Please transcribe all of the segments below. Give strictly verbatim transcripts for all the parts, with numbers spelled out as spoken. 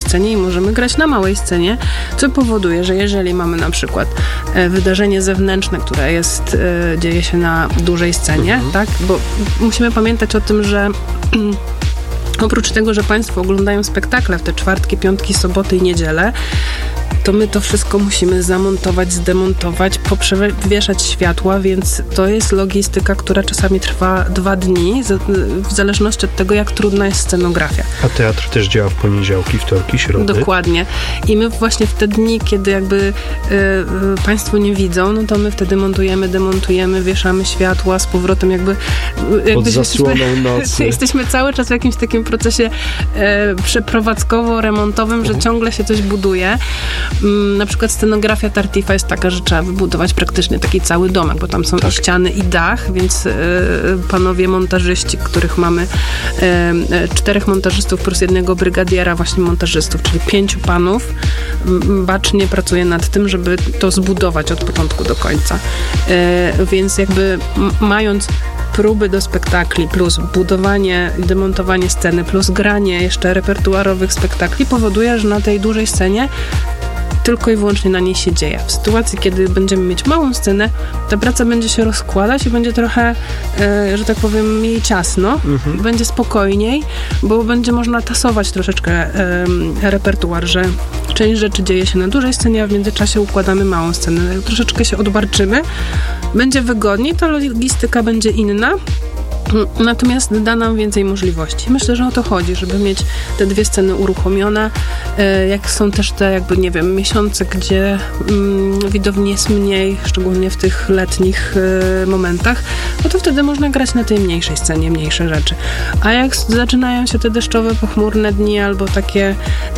scenie i możemy grać na małej scenie, co powoduje, że jeżeli mamy na przykład e, wydarzenie zewnętrzne, które jest, e, dzieje się na dużej scenie, mhm. tak? Bo musimy pamiętać o tym, że oprócz tego, że Państwo oglądają spektakle w te czwartki, piątki, soboty i niedzielę, to my to wszystko musimy zamontować, zdemontować, poprzewieszać światła, więc to jest logistyka, która czasami trwa dwa dni, w zależności od tego, jak trudna jest scenografia. A teatr też działa w poniedziałki, wtorki, środy? Dokładnie. I my właśnie w te dni, kiedy jakby y, y, Państwo nie widzą, no to my wtedy montujemy, demontujemy, wieszamy światła, z powrotem jakby... jakby pod zasłoną jesteśmy, nocy. Jesteśmy cały czas w jakimś takim procesie y, przeprowadzkowo-remontowym, że mhm. ciągle się coś buduje. Na przykład scenografia Tartifa jest taka, że trzeba wybudować praktycznie taki cały domek, bo tam są tak. i ściany, i dach, więc y, panowie montażyści, których mamy y, czterech montażystów plus jednego brygadiera właśnie montażystów, czyli pięciu panów, bacznie pracuje nad tym, żeby to zbudować od początku do końca. Y, więc jakby m- mając próby do spektakli, plus budowanie i demontowanie sceny, plus granie jeszcze repertuarowych spektakli powoduje, że na tej dużej scenie tylko i wyłącznie na niej się dzieje. W sytuacji, kiedy będziemy mieć małą scenę, ta praca będzie się rozkładać i będzie trochę, e, że tak powiem, mniej ciasno, mhm. będzie spokojniej, bo będzie można tasować troszeczkę e, repertuar, że część rzeczy dzieje się na dużej scenie, a w międzyczasie układamy małą scenę. Troszeczkę się odbarczymy, będzie wygodniej, ta logistyka będzie inna, natomiast da nam więcej możliwości. Myślę, że o to chodzi, żeby mieć te dwie sceny uruchomione. Jak są też te, jakby, nie wiem, miesiące, gdzie mm, widowni jest mniej, szczególnie w tych letnich y, momentach, no to wtedy można grać na tej mniejszej scenie, mniejsze rzeczy. A jak zaczynają się te deszczowe, pochmurne dni albo takie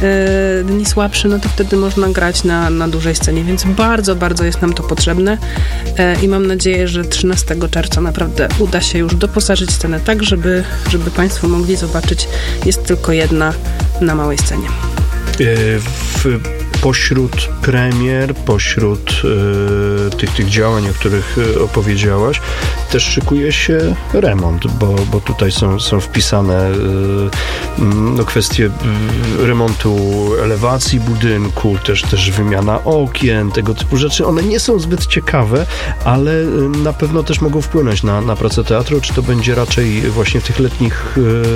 y, dni słabsze, no to wtedy można grać na, na dużej scenie, więc bardzo, bardzo jest nam to potrzebne y, i mam nadzieję, że trzynastego czerwca naprawdę uda się już doposażyć scenę tak, żeby, żeby Państwo mogli zobaczyć, jest tylko jedna na małej scenie. W, pośród premier, pośród y, tych, tych działań, o których opowiedziałaś, też szykuje się remont, bo, bo tutaj są, są wpisane y, no, kwestie y, remontu elewacji budynku, też, też wymiana okien, tego typu rzeczy. One nie są zbyt ciekawe, ale y, na pewno też mogą wpłynąć na, na pracę teatru. Czy to będzie raczej właśnie w tych letnich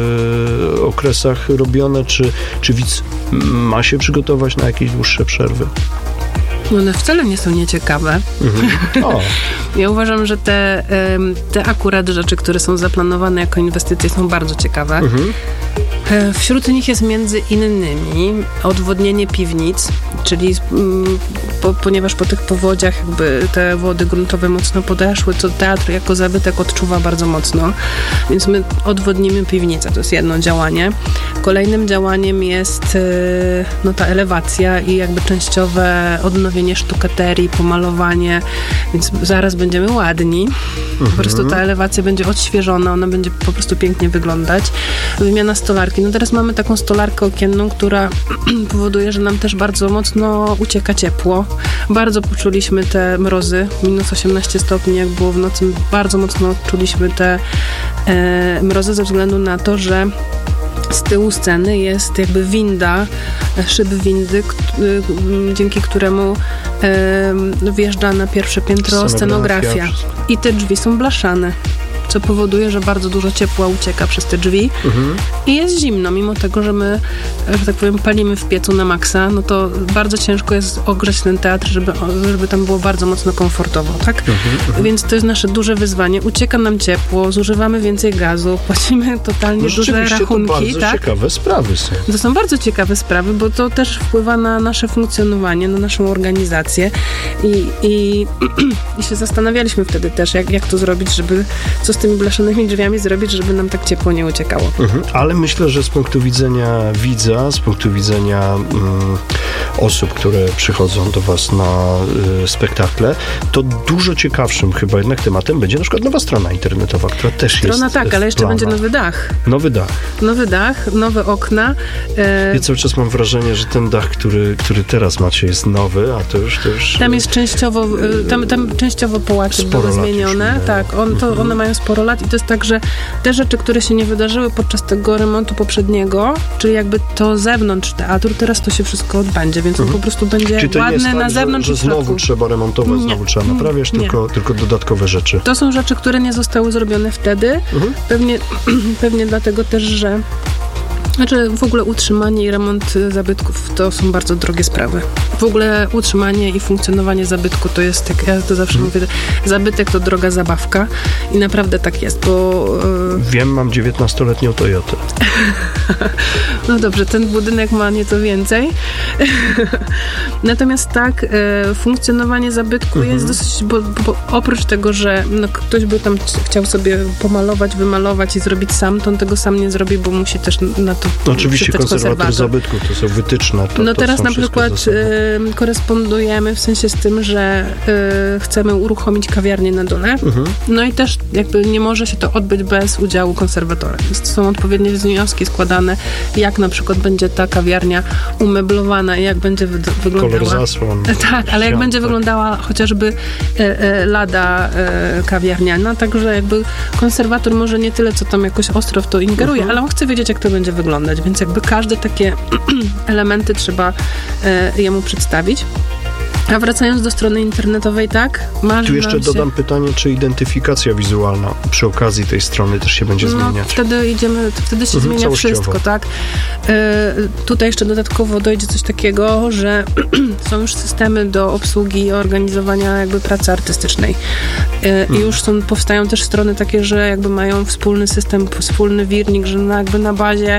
y, okresach robione, czy, czy widz ma się przygotować na jakieś dłuższe przerwy? One wcale nie są nieciekawe. Mhm. O. Ja uważam, że te, te akurat rzeczy, które są zaplanowane jako inwestycje, są bardzo ciekawe. Mhm. Wśród nich jest między innymi odwodnienie piwnic, czyli po, ponieważ po tych powodziach jakby te wody gruntowe mocno podeszły, co teatr jako zabytek odczuwa bardzo mocno, więc my odwodnimy piwnicę, to jest jedno działanie. Kolejnym działaniem jest no, ta elewacja i jakby częściowe odnowienie sztukaterii, pomalowanie, więc zaraz będziemy ładni. Mhm. Po prostu ta elewacja będzie odświeżona, ona będzie po prostu pięknie wyglądać. Wymiana stolarki. No teraz mamy taką stolarkę okienną, która powoduje, że nam też bardzo mocno ucieka ciepło. Bardzo poczuliśmy te mrozy, minus osiemnaście stopni, jak było w nocy. Bardzo mocno odczuliśmy te e, mrozy ze względu na to, że z tyłu sceny jest jakby winda, szyb windy, k- dzięki któremu e, wjeżdża na pierwsze piętro scenografia. scenografia. I te drzwi są blaszane, co powoduje, że bardzo dużo ciepła ucieka przez te drzwi mhm. i jest zimno, mimo tego, że my, że tak powiem, palimy w piecu na maksa, no to bardzo ciężko jest ogrzać ten teatr, żeby, żeby tam było bardzo mocno komfortowo, tak? Mhm, mhm. Więc to jest nasze duże wyzwanie. Ucieka nam ciepło, zużywamy więcej gazu, płacimy totalnie no, duże rachunki. To bardzo tak? ciekawe sprawy są. To są bardzo ciekawe sprawy, bo to też wpływa na nasze funkcjonowanie, na naszą organizację i, i, i się zastanawialiśmy wtedy też, jak, jak to zrobić, żeby co z tymi blaszanymi drzwiami zrobić, żeby nam tak ciepło nie uciekało. Mhm. Ale myślę, że z punktu widzenia widza, z punktu widzenia mm, osób, które przychodzą do was na y, spektakle, to dużo ciekawszym chyba jednak tematem będzie na przykład nowa strona internetowa, która też strona jest Strona tak, ale jeszcze plana. będzie nowy dach. Nowy dach. Nowy dach, nowe okna. E... Ja cały czas mam wrażenie, że ten dach, który, który teraz macie, jest nowy, a to już... To już tam jest częściowo, tam, tam częściowo połacie były zmienione. Tak, on, to, one mają sporo lat i to jest tak, że te rzeczy, które się nie wydarzyły podczas tego remontu poprzedniego, czyli jakby to zewnątrz teatru, teraz to się wszystko odbędzie, więc on po prostu będzie Czyli to ładny nie jest tak, na zewnątrz że, i w że znowu środku. trzeba remontować, Nie. znowu trzeba naprawiać, tylko, tylko dodatkowe rzeczy. To są rzeczy, które nie zostały zrobione wtedy. Mhm. Pewnie, pewnie dlatego też, że Znaczy w ogóle utrzymanie i remont zabytków to są bardzo drogie sprawy. W ogóle utrzymanie i funkcjonowanie zabytku to jest, jak ja to zawsze mówię, zabytek to droga zabawka i naprawdę tak jest, bo... Wiem, mam dziewiętnastoletnią Toyotę. No dobrze, ten budynek ma nieco więcej. Natomiast tak, funkcjonowanie zabytku mhm. jest dosyć, bo, bo oprócz tego, że no, ktoś by tam chciał sobie pomalować, wymalować i zrobić sam, to on tego sam nie zrobi, bo musi też na to no, oczywiście konserwator zabytku, to są wytyczne. To, no to teraz są na przykład y, korespondujemy w sensie z tym, że y, chcemy uruchomić kawiarnię na dole. Mhm. No i też jakby nie może się to odbyć bez udziału konserwatora. Więc są odpowiednie wnioski składane, jak na przykład będzie ta kawiarnia umeblowana i jak będzie wy- wyglądała. Kolor zasłon. Tak, ale jak ścian, będzie tak. wyglądała chociażby e, e, lada e, kawiarniana, także jakby konserwator może nie tyle, co tam jakoś ostro w to ingeruje, uh-huh. ale on chce wiedzieć, jak to będzie wyglądać, więc jakby każde takie elementy trzeba e, jemu przedstawić. A wracając do strony internetowej, tak? Marzy tu jeszcze się... dodam pytanie, czy identyfikacja wizualna przy okazji tej strony też się będzie no, zmieniać? Wtedy idziemy, wtedy się mhm, zmienia wszystko, tak? E, tutaj jeszcze dodatkowo dojdzie coś takiego, że są już systemy do obsługi i organizowania jakby pracy artystycznej. E, mhm. I już są, powstają też strony takie, że jakby mają wspólny system, wspólny wirnik, że na, jakby na bazie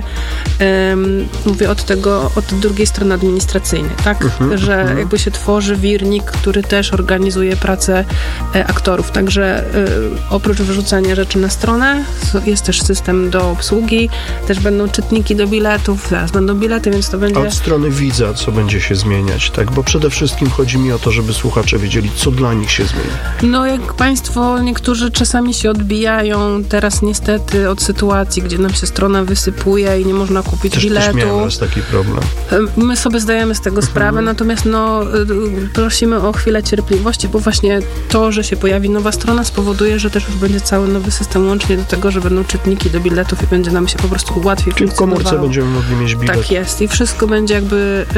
e, mówię od tego, od drugiej strony administracyjnej, tak? Mhm, że mhm. jakby się tworzy wirnik, który też organizuje pracę e, aktorów. Także e, oprócz wyrzucania rzeczy na stronę, jest też system do obsługi, też będą czytniki do biletów, zaraz będą bilety, więc to będzie... A od strony widza, co będzie się zmieniać, tak? Bo przede wszystkim chodzi mi o to, żeby słuchacze wiedzieli, co dla nich się zmieni. No jak państwo, niektórzy czasami się odbijają teraz niestety od sytuacji, gdzie nam się strona wysypuje i nie można kupić też, biletu. Też miałem raz taki problem. My sobie zdajemy z tego sprawę, natomiast no prosimy o chwilę cierpliwości, bo właśnie to, że się pojawi nowa strona spowoduje, że też już będzie cały nowy system łącznie do tego, że będą czytniki do biletów i będzie nam się po prostu łatwiej Czyli funkcjonowało. w komórce będziemy mogli mieć bilet. Tak jest i wszystko będzie jakby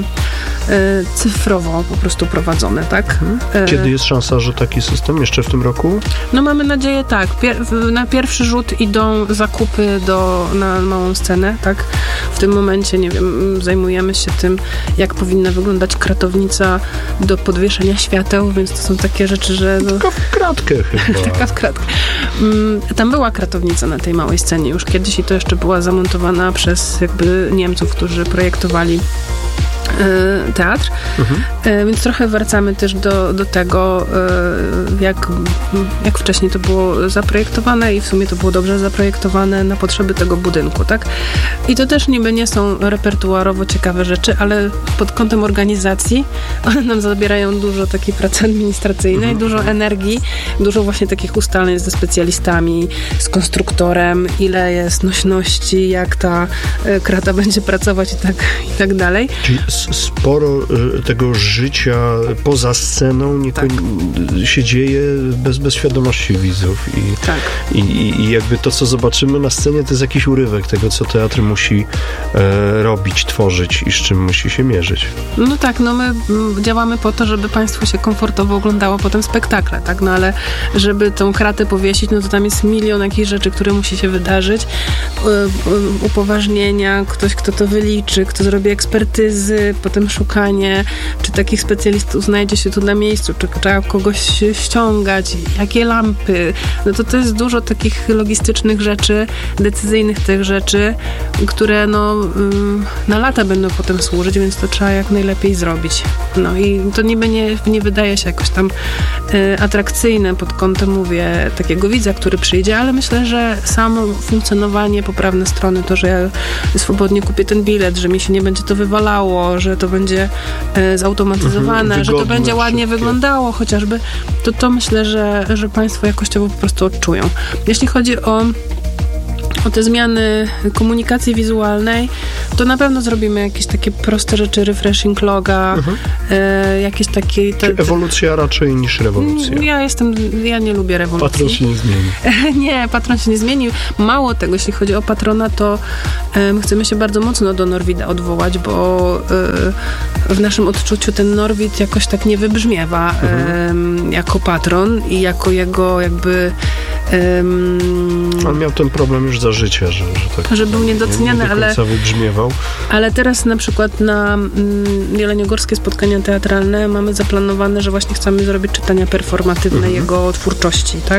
y, y, cyfrowo po prostu prowadzone, tak? Kiedy jest szansa, że taki system jeszcze w tym roku? No mamy nadzieję, tak. Pier- na pierwszy rzut idą zakupy do, na małą scenę, tak? W tym momencie, nie wiem, zajmujemy się tym, jak powinna wyglądać kratownica do podwieszenia świateł, więc to są takie rzeczy, że... No, taka w kratkę chyba. taka w kratkę. Tam była kratownica na tej małej scenie już kiedyś i to jeszcze była zamontowana przez jakby Niemców, którzy projektowali teatr, mhm. więc trochę wracamy też do, do tego, jak, jak wcześniej to było zaprojektowane i w sumie to było dobrze zaprojektowane na potrzeby tego budynku, tak? I to też niby nie są repertuarowo ciekawe rzeczy, ale pod kątem organizacji one nam zabierają dużo takiej pracy administracyjnej, mhm. dużo energii, dużo właśnie takich ustaleń ze specjalistami, z konstruktorem, ile jest nośności, jak ta krata będzie pracować i tak, i tak dalej. Czyli sporo tego życia poza sceną nie tak. się dzieje bez, bez świadomości widzów i, tak. i, i jakby to, co zobaczymy na scenie, to jest jakiś urywek tego, co teatr musi e, robić, tworzyć i z czym musi się mierzyć. No tak, no my działamy po to, żeby państwu się komfortowo oglądało potem spektakle, tak, no ale żeby tą kratę powiesić, no to tam jest milion jakichś rzeczy, które musi się wydarzyć, upoważnienia, ktoś, kto to wyliczy, kto zrobi ekspertyzy, potem szukanie, czy takich specjalistów znajdzie się tu na miejscu, czy trzeba kogoś ściągać, jakie lampy. No to to jest dużo takich logistycznych rzeczy, decyzyjnych tych rzeczy, które no na lata będą potem służyć, więc to trzeba jak najlepiej zrobić. No i to niby nie, nie wydaje się jakoś tam y, atrakcyjne pod kątem, mówię, takiego widza, który przyjdzie, ale myślę, że samo funkcjonowanie, poprawne strony, to, że ja swobodnie kupię ten bilet, że mi się nie będzie to wywalało, że to będzie e, zautomatyzowane, mhm, że to będzie ładnie szybkie. wyglądało chociażby, to to myślę, że, że państwo jakościowo po prostu odczują. Jeśli chodzi o o te zmiany komunikacji wizualnej, to na pewno zrobimy jakieś takie proste rzeczy, refreshing loga, mhm. e, jakieś takie... Te, Czy ewolucja raczej niż rewolucja? Ja jestem, ja nie lubię rewolucji. Patron się nie zmieni. Nie, patron się nie zmienił. Mało tego, jeśli chodzi o patrona, to e, chcemy się bardzo mocno do Norwida odwołać, bo e, w naszym odczuciu ten Norwid jakoś tak nie wybrzmiewa mhm. e, jako patron i jako jego jakby... E, On miał ten problem już za życia, że, że tak że był niedoceniany, nie do ale, wybrzmiewał. ale teraz na przykład na mm, jeleniogórskie spotkania teatralne mamy zaplanowane, że właśnie chcemy zrobić czytania performatywne mhm. jego twórczości, tak?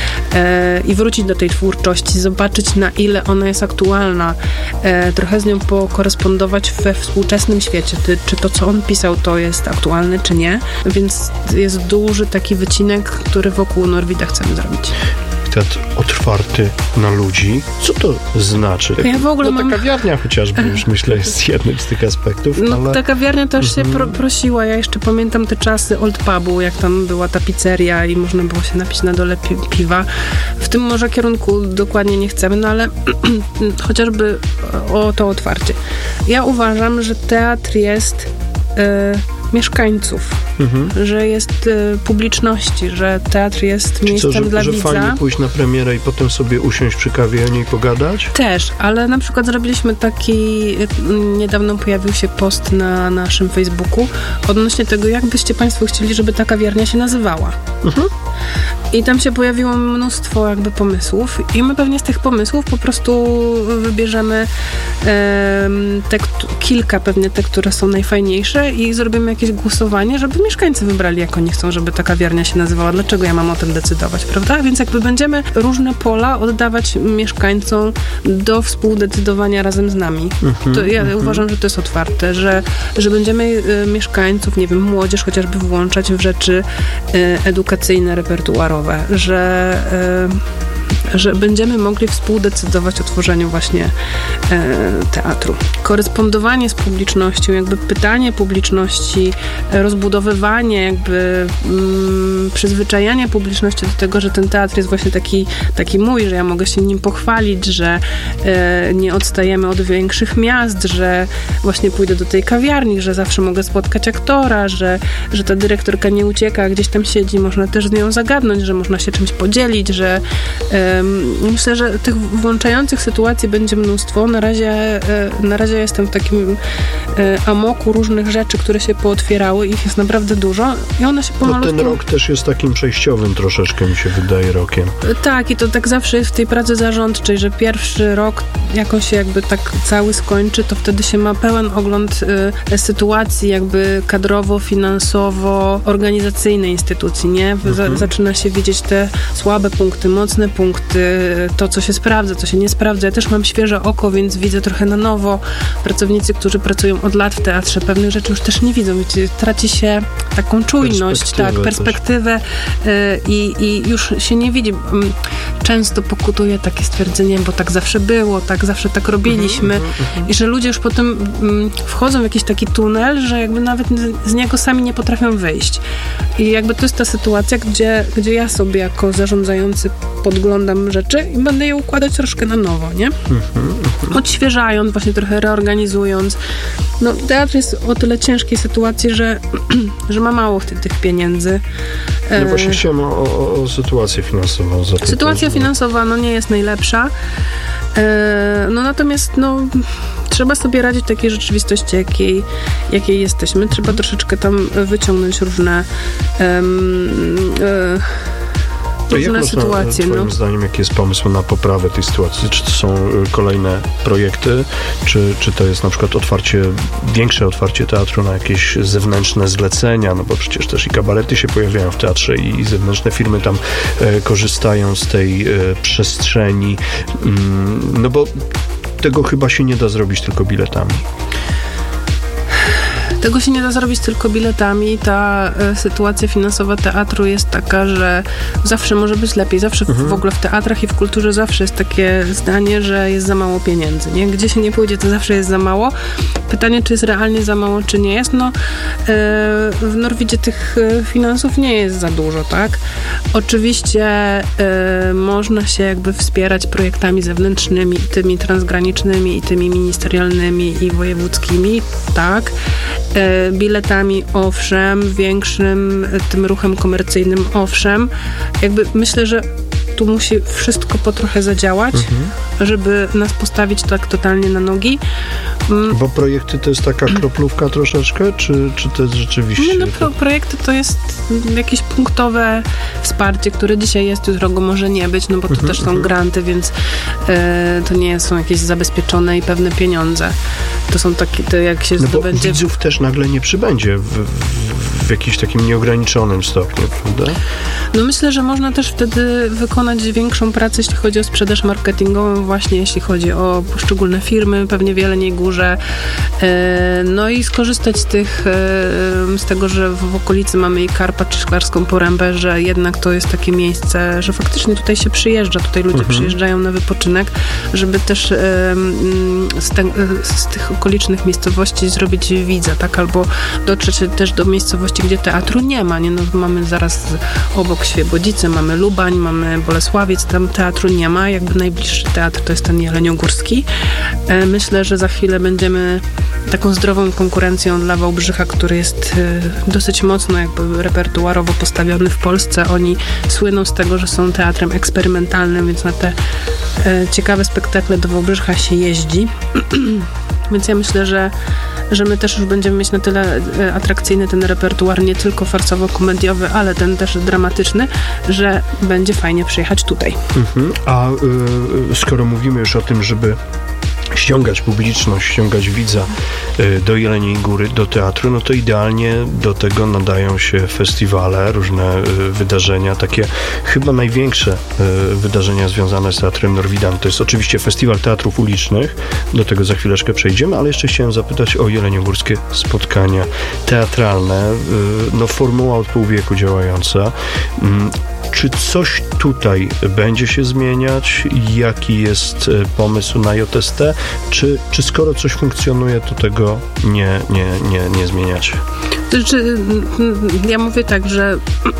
E, I wrócić do tej twórczości, zobaczyć na ile ona jest aktualna, e, trochę z nią pokorespondować we współczesnym świecie, Ty, czy to, co on pisał, to jest aktualne, czy nie. Więc jest duży taki wycinek, który wokół Norwida chcemy zrobić. Teatr otwarty na ludzi. Co to znaczy? Ja w ogóle no, mam... ta kawiarnia chociażby już myślę jest jednym z tych aspektów. No ale... ta kawiarnia też mhm. się pro, prosiła. Ja jeszcze pamiętam te czasy Old Pubu, jak tam była ta pizzeria i można było się napić na dole pi piwa. W tym może kierunku dokładnie nie chcemy, no ale chociażby o to otwarcie. Ja uważam, że teatr jest y, mieszkańców, mhm. że jest y, publiczności, że teatr jest Czy miejscem co, że, dla że widza. fajnie pójść na premierę i potem sobie usiąść przy kawie i o niej pogadać? Też, ale na przykład zrobiliśmy taki, niedawno pojawił się post na naszym Facebooku odnośnie tego, jak byście Państwo chcieli, żeby ta kawiarnia się nazywała. Mhm. I tam się pojawiło mnóstwo jakby pomysłów i my pewnie z tych pomysłów po prostu wybierzemy e, te, kilka pewnie te, które są najfajniejsze i zrobimy jakieś głosowanie, żeby mieszkańcy wybrali, jak oni chcą, żeby ta kawiarnia się nazywała. Dlaczego ja mam o tym decydować, prawda? Więc jakby będziemy różne pola oddawać mieszkańcom do współdecydowania razem z nami. Mm-hmm, to ja mm-hmm. uważam, że to jest otwarte, że, że będziemy y, mieszkańców, nie wiem, młodzież chociażby włączać w rzeczy y, edukacyjne, repertuarowe, że y, że będziemy mogli współdecydować o tworzeniu właśnie e, teatru. Korespondowanie z publicznością, jakby pytanie publiczności, rozbudowywanie, jakby mm, przyzwyczajanie publiczności do tego, że ten teatr jest właśnie taki, taki mój, że ja mogę się nim pochwalić, że e, nie odstajemy od większych miast, że właśnie pójdę do tej kawiarni, że zawsze mogę spotkać aktora, że, że ta dyrektorka nie ucieka, gdzieś tam siedzi, można też z nią zagadnąć, że można się czymś podzielić, że e, myślę, że tych włączających sytuacji będzie mnóstwo. Na razie, na razie jestem w takim amoku różnych rzeczy, które się pootwierały. Ich jest naprawdę dużo i one się pomalutku... No ten rok też jest takim przejściowym troszeczkę, mi się wydaje, rokiem. Tak, i to tak zawsze jest w tej pracy zarządczej, że pierwszy rok, jak on się jakby tak cały skończy, to wtedy się ma pełen ogląd y, sytuacji jakby kadrowo, finansowo, organizacyjnej instytucji, nie? Mhm. Za, zaczyna się widzieć te słabe punkty, mocne punkty, to, co się sprawdza, co się nie sprawdza. Ja też mam świeże oko, więc widzę trochę na nowo. Pracownicy, którzy pracują od lat w teatrze, pewnych rzeczy już też nie widzą. Wiecie, traci się taką czujność, perspektywę tak, perspektywę y, i, i już się nie widzi. Często pokutuje takie stwierdzenie, bo tak zawsze było, tak zawsze tak robiliśmy mm, mm, i że ludzie już potem mm, wchodzą w jakiś taki tunel, że jakby nawet z niego sami nie potrafią wyjść. I jakby to jest ta sytuacja, gdzie, gdzie ja sobie jako zarządzający podglądam rzeczy i będę je układać troszkę na nowo, nie? Mm-hmm. Odświeżając, właśnie trochę reorganizując. No, teatr jest o tyle ciężkiej sytuacji, że, że ma mało tych, tych pieniędzy. No właśnie chciałem o, o, o sytuację finansową. Sytuacja finansowa no, nie jest najlepsza. E, no natomiast no, trzeba sobie radzić w takiej rzeczywistości, jakiej, jakiej jesteśmy. Trzeba troszeczkę tam wyciągnąć różne um, e, różne jak sytuacje. Twoim no. zdaniem, jaki jest pomysł na poprawę tej sytuacji? Czy to są kolejne projekty, czy, czy to jest na przykład otwarcie, większe otwarcie teatru na jakieś zewnętrzne zlecenia, no bo przecież też i kabarety się pojawiają w teatrze i, i zewnętrzne firmy tam e, korzystają z tej e, przestrzeni, mm, no bo tego chyba się nie da zrobić tylko biletami. Tego się nie da zrobić tylko biletami. Ta e, sytuacja finansowa teatru jest taka, że zawsze może być lepiej. Zawsze mhm. w, w ogóle w teatrach i w kulturze zawsze jest takie zdanie, że jest za mało pieniędzy. Nie? Gdzie się nie pójdzie, to zawsze jest za mało. Pytanie, czy jest realnie za mało, czy nie jest. No, e, w Norwidzie tych finansów nie jest za dużo, tak? Oczywiście e, można się jakby wspierać projektami zewnętrznymi, tymi transgranicznymi i tymi ministerialnymi i wojewódzkimi, tak? E, biletami owszem, większym tym ruchem komercyjnym owszem. Jakby myślę, że tu musi wszystko po trochę zadziałać, mhm. żeby nas postawić tak totalnie na nogi. Mm. Bo projekty to jest taka kroplówka troszeczkę, czy, czy to jest rzeczywiście... Nie, no pro, projekty to jest jakieś punktowe wsparcie, które dzisiaj jest, jutro go może nie być, no bo to mhm, też są mhm. granty, więc e, to nie są jakieś zabezpieczone i pewne pieniądze. To są takie, to jak się no zdobędzie... bo widzów też nagle nie przybędzie w, w, w jakimś takim nieograniczonym stopniu, prawda? No myślę, że można też wtedy wykonać większą pracę, jeśli chodzi o sprzedaż marketingową, właśnie jeśli chodzi o poszczególne firmy, pewnie w Jeleniej Górze. No i skorzystać z tych, z tego, że w okolicy mamy i Karpat czy Szklarską Porębę, że jednak to jest takie miejsce, że faktycznie tutaj się przyjeżdża, tutaj ludzie mhm. przyjeżdżają na wypoczynek, żeby też z, te, z tych okolicznych miejscowości zrobić widza, tak? Albo dotrzeć też do miejscowości, gdzie teatru nie ma, nie? No, mamy zaraz obok Świebodzice, mamy Lubań, mamy Bolesławiec, tam teatru nie ma, jakby najbliższy teatr to jest ten jeleniogórski. Myślę, że za chwilę będziemy taką zdrową konkurencją dla Wałbrzycha, który jest dosyć mocno jakby repertuarowo postawiony w Polsce. Oni słyną z tego, że są teatrem eksperymentalnym, więc na te ciekawe spektakle do Wałbrzycha się jeździ. Więc ja myślę, że, że my też już będziemy mieć na tyle atrakcyjny ten repertuar, nie tylko farsowo-komediowy, ale ten też dramatyczny, że będzie fajnie przyjechać tutaj. Mhm. A y, skoro mówimy już o tym, żeby ściągać publiczność, ściągać widza do Jeleniej Góry, do teatru, no to idealnie do tego nadają się festiwale, różne wydarzenia, takie chyba największe wydarzenia związane z Teatrem Norwidam. To jest oczywiście Festiwal Teatrów Ulicznych, do tego za chwileczkę przejdziemy, ale jeszcze chciałem zapytać o jeleniogórskie spotkania teatralne, no formuła od pół wieku działająca. Czy coś tutaj będzie się zmieniać? Jaki jest pomysł na J S T? Czy, czy skoro coś funkcjonuje, to tego nie, nie, nie, nie zmieniać? To znaczy, ja mówię tak, że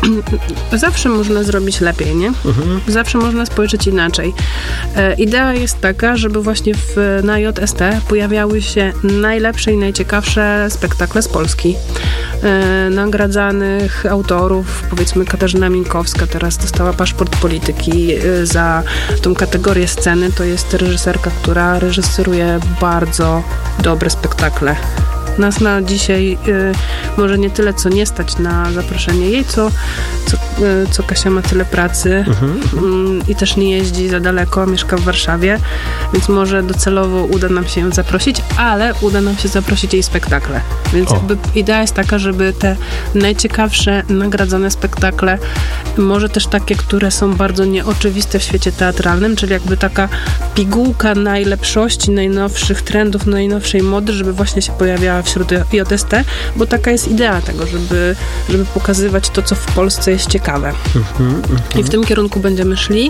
zawsze można zrobić lepiej, nie? Mhm. Zawsze można spojrzeć inaczej. E, idea jest taka, żeby właśnie w, na J S T pojawiały się najlepsze i najciekawsze spektakle z Polski. E, nagradzanych autorów, powiedzmy Katarzyna Minkowska teraz dostała paszport polityki e, za tą kategorię sceny. To jest reżyserka, która reżyseruje bardzo dobre spektakle. Nas na dzisiaj y, może nie tyle, co nie stać na zaproszenie jej, co, co, y, co Kasia ma tyle pracy uh-huh. y, i też nie jeździ za daleko, mieszka w Warszawie, więc może docelowo uda nam się ją zaprosić, ale uda nam się zaprosić jej spektakle. Więc o. jakby idea jest taka, żeby te najciekawsze, nagradzone spektakle, może też takie, które są bardzo nieoczywiste w świecie teatralnym, czyli jakby taka pigułka najlepszości, najnowszych trendów, najnowszej mody, żeby właśnie się pojawiała wśród J S T, bo taka jest idea tego, żeby, żeby pokazywać to, co w Polsce jest ciekawe. Mm-hmm, mm-hmm. I w tym kierunku będziemy szli.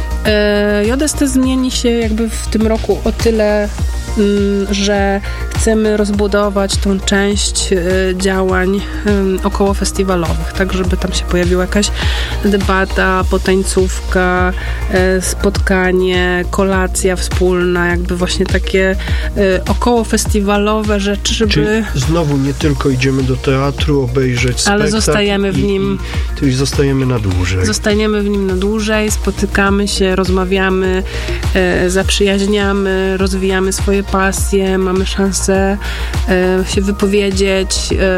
E, J S T zmieni się jakby w tym roku o tyle, m, że chcemy rozbudować tą część y, działań y, około festiwalowych, tak, żeby tam się pojawiła jakaś debata, potańcówka, y, spotkanie, kolacja wspólna, jakby właśnie takie y, około festiwalowe rzeczy, żeby... Czyli znowu nie tylko idziemy do teatru obejrzeć spektakl, ale zostajemy w nim... I, czyli zostajemy na dłużej. Zostajemy w nim na dłużej, spotykamy się, rozmawiamy, y, zaprzyjaźniamy, rozwijamy swoje pasje, mamy szansę się wypowiedzieć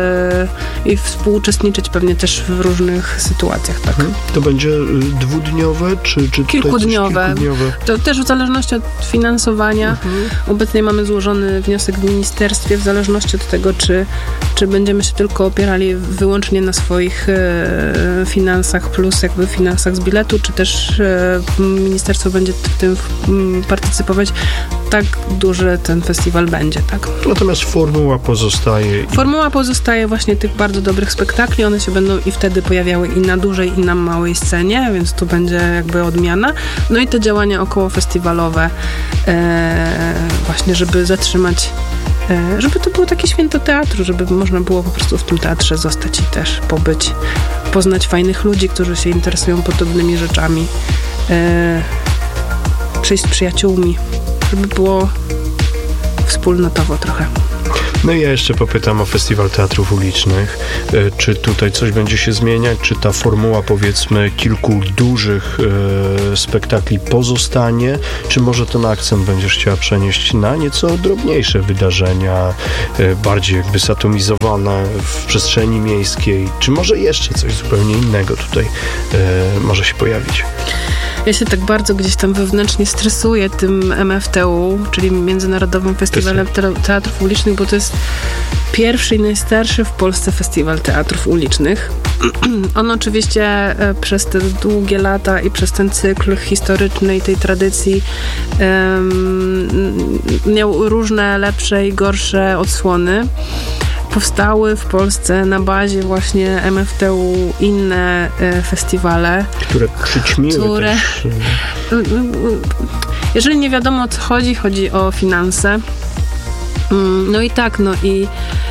i współuczestniczyć pewnie też w różnych sytuacjach. Tak. Hmm. To będzie dwudniowe czy, czy kilkudniowe. kilkudniowe? To też w zależności od finansowania. Mhm. Obecnie mamy złożony wniosek w ministerstwie, w zależności od tego, czy, czy będziemy się tylko opierali wyłącznie na swoich e, finansach plus jakby finansach z biletu, czy też e, ministerstwo będzie w tym partycypować. tak duży ten festiwal będzie, tak? Natomiast formuła pozostaje. Formuła pozostaje właśnie tych bardzo dobrych spektakli. One się będą i wtedy pojawiały i na dużej, i na małej scenie, więc tu będzie jakby odmiana. No i te działania okołofestiwalowe e, właśnie, żeby zatrzymać, e, żeby to było takie święto teatru, żeby można było po prostu w tym teatrze zostać i też pobyć, poznać fajnych ludzi, którzy się interesują podobnymi rzeczami, e, przyjść z przyjaciółmi, żeby było wspólnotowo trochę. No i ja jeszcze popytam o Festiwal Teatrów Ulicznych. Czy tutaj coś będzie się zmieniać? Czy ta formuła, powiedzmy, kilku dużych e, spektakli pozostanie? Czy może ten akcent będziesz chciała przenieść na nieco drobniejsze wydarzenia, e, bardziej jakby zatomizowane w przestrzeni miejskiej? Czy może jeszcze coś zupełnie innego tutaj e, może się pojawić? Ja się tak bardzo gdzieś tam wewnętrznie stresuję tym M F T U, czyli Międzynarodowym Festiwalem Teatrów Ulicznych, bo to jest pierwszy i najstarszy w Polsce festiwal teatrów ulicznych. On oczywiście przez te długie lata i przez ten cykl historyczny i tej tradycji um, miał różne lepsze i gorsze odsłony. Powstały w Polsce na bazie właśnie M F T U inne e, festiwale. Które przyćmiły które, też. Jeżeli nie wiadomo o co chodzi, chodzi o finanse. No i tak, no i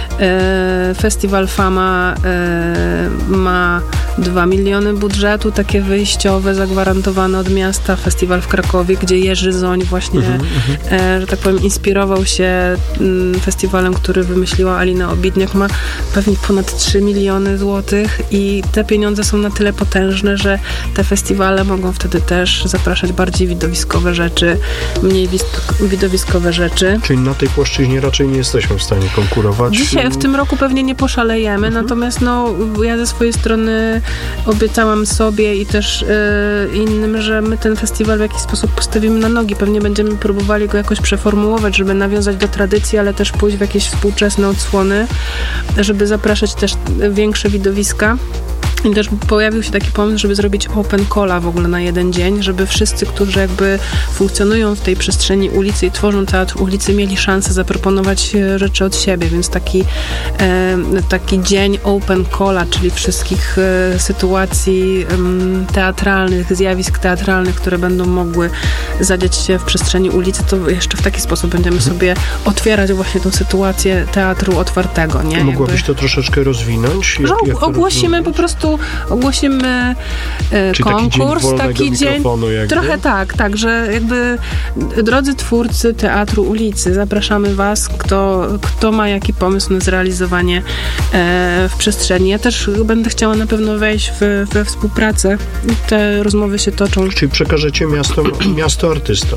e, Festiwal Fama e, ma dwa miliony budżetu, takie wyjściowe, zagwarantowane od miasta. Festiwal w Krakowie, gdzie Jerzy Zoń właśnie, uh-huh, e, że tak powiem, inspirował się m, festiwalem, który wymyśliła Alina Obidniak, ma pewnie ponad trzy miliony złotych i te pieniądze są na tyle potężne, że te festiwale mogą wtedy też zapraszać bardziej widowiskowe rzeczy, mniej wis- widowiskowe rzeczy. Czyli na tej płaszczyźnie raczej nie jesteśmy w stanie konkurować. Dzisiaj, w tym roku pewnie nie poszalejemy, uh-huh. natomiast no, ja ze swojej strony obiecałam sobie i też y, innym, że my ten festiwal w jakiś sposób postawimy na nogi. Pewnie będziemy próbowali go jakoś przeformułować, żeby nawiązać do tradycji, ale też pójść w jakieś współczesne odsłony, żeby zapraszać też większe widowiska. I też pojawił się taki pomysł, żeby zrobić open calla w ogóle na jeden dzień, żeby wszyscy, którzy jakby funkcjonują w tej przestrzeni ulicy i tworzą teatr ulicy, mieli szansę zaproponować rzeczy od siebie, więc taki, e, taki dzień open calla, czyli wszystkich e, sytuacji e, teatralnych, zjawisk teatralnych, które będą mogły zadziać się w przestrzeni ulicy, to jeszcze w taki sposób będziemy hmm. sobie otwierać właśnie tą sytuację teatru otwartego. Nie? Mogłabyś jakby, to troszeczkę rozwinąć? Jak, że jak ogłosimy po prostu ogłosimy e, konkurs, taki dzień, taki trochę tak, tak, że jakby drodzy twórcy teatru ulicy, zapraszamy was, kto, kto ma jaki pomysł na zrealizowanie e, w przestrzeni. Ja też będę chciała na pewno wejść w, we współpracę. Te rozmowy się toczą. Czyli przekażecie miasto, miasto artystom.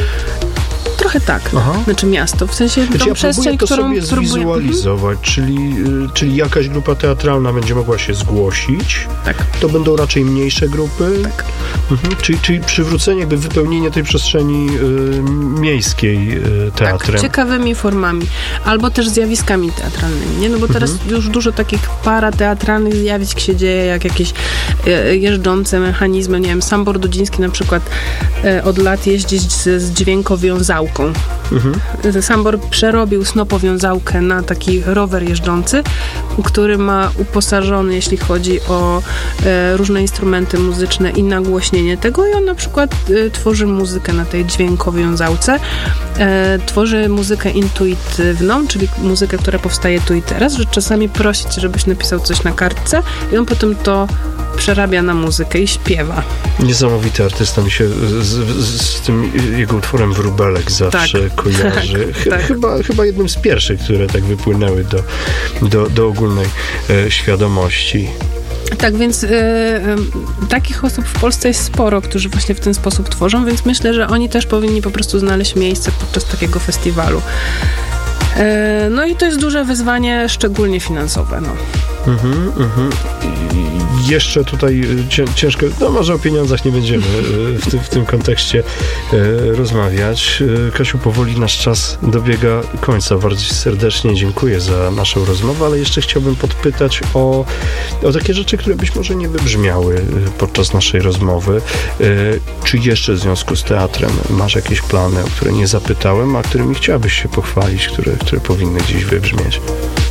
Trochę tak. Aha. Znaczy miasto. W sensie znaczy, tą ja przestrzeń, to którą sobie zwizualizować, mhm. czyli, czyli jakaś grupa teatralna będzie mogła się zgłosić. Tak. To będą raczej mniejsze grupy. Tak. Mhm. Czyli, czyli przywrócenie, jakby wypełnienie tej przestrzeni y, miejskiej y, teatrem. Tak, ciekawymi formami. Albo też zjawiskami teatralnymi, nie? No bo teraz mhm. już dużo takich parateatralnych zjawisk się dzieje, jak jakieś y, jeżdżące mechanizmy. Nie wiem, Sambor Dudziński na przykład y, od lat jeździ z, z dźwiękowiązałką. Mhm. Sambor przerobił snopowiązałkę na taki rower jeżdżący, który ma uposażony, jeśli chodzi o e, różne instrumenty muzyczne i nagłośnienie tego i on na przykład e, tworzy muzykę na tej dźwiękowiązałce. E, tworzy muzykę intuitywną, czyli muzykę, która powstaje tu i teraz, że czasami prosi cię, żebyś napisał coś na kartce i on potem to przerabia na muzykę i śpiewa. Niesamowity artysta, mi się z, z, z tym jego utworem Wróbelek zawsze tak, kojarzy. Tak, Ch- tak. Chyba, chyba jednym z pierwszych, które tak wypłynęły do, do, do ogólnej e, świadomości. Tak, więc y, y, takich osób w Polsce jest sporo, którzy właśnie w ten sposób tworzą, więc myślę, że oni też powinni po prostu znaleźć miejsce podczas takiego festiwalu. No i to jest duże wyzwanie, szczególnie finansowe. No. Mhm, mhm. Jeszcze tutaj ciężko, no może o pieniądzach nie będziemy w tym, w tym kontekście rozmawiać. Kasiu, powoli nasz czas dobiega końca. Bardzo serdecznie dziękuję za naszą rozmowę, ale jeszcze chciałbym podpytać o, o takie rzeczy, które być może nie wybrzmiały podczas naszej rozmowy. Czy jeszcze w związku z teatrem masz jakieś plany, o które nie zapytałem, a którymi chciałabyś się pochwalić, które, które powinny gdzieś wybrzmieć?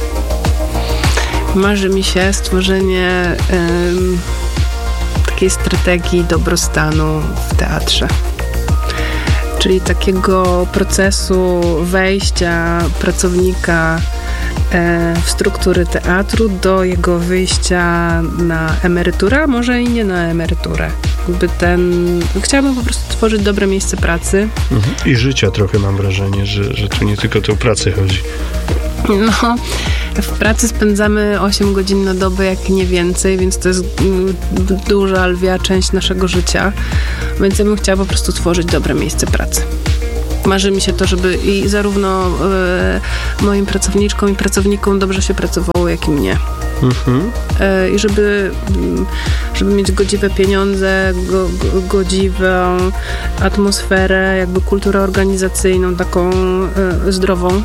Marzy mi się stworzenie um, takiej strategii dobrostanu w teatrze. Czyli takiego procesu wejścia pracownika e, w struktury teatru do jego wyjścia na emeryturę, a może i nie na emeryturę. Jakby ten, chciałabym po prostu tworzyć dobre miejsce pracy. Mhm. I życia trochę mam wrażenie, że, że tu nie tylko o pracę chodzi. No, w pracy spędzamy osiem godzin na dobę, jak nie więcej, więc to jest duża, lwia część naszego życia. Więc ja bym chciała po prostu tworzyć dobre miejsce pracy. Marzy mi się to, żeby i zarówno y, moim pracowniczkom i pracownikom dobrze się pracowało, jak i mnie. Mhm. Y, I żeby, żeby mieć godziwe pieniądze, go, go, godziwą atmosferę, jakby kulturę organizacyjną, taką y, zdrową.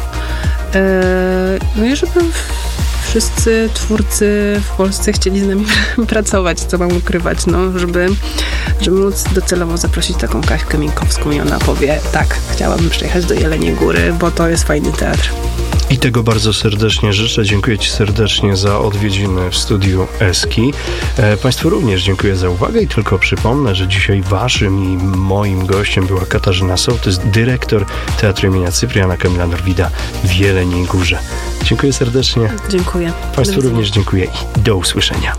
No i żeby wszyscy twórcy w Polsce chcieli z nami pracować, co mam ukrywać, no, żeby, żeby móc docelowo zaprosić taką Kaśkę Minkowską i ona powie, tak, chciałabym przyjechać do Jeleniej Góry, bo to jest fajny teatr. I tego bardzo serdecznie życzę. Dziękuję Ci serdecznie za odwiedziny w studiu Eski. E, Państwu również dziękuję za uwagę i tylko przypomnę, że dzisiaj waszym i moim gościem była Katarzyna Sołtys, dyrektor Teatru imienia Cypriana Kamila Norwida w Jeleniej Górze. Dziękuję serdecznie. Dziękuję. Państwu również dziękuję i do usłyszenia.